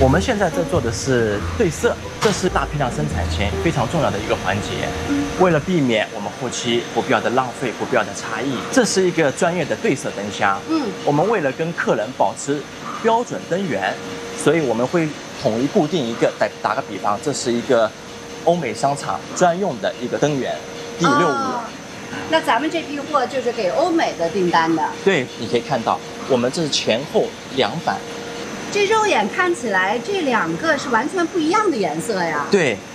我们现在在做的是对色，这是大批量生产前非常重要的一个环节。为了避免我们后期不必要的浪费、不必要的差异，这是一个专业的对色灯箱。我们为了跟客人保持标准灯源，所以我们会统一固定一个。打个比方，这是一个欧美商场专用的一个灯源 D65。 那咱们这批货就是给欧美的订单的。 对，你可以看到，我们这是前后2版。 这肉眼看起来，这2个是完全不一样的颜色呀。 对，